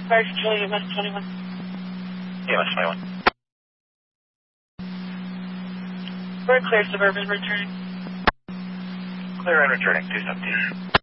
Fire Control, EMS 21. EMS 21. We're clear, Suburban, returning. Clear and returning, 217.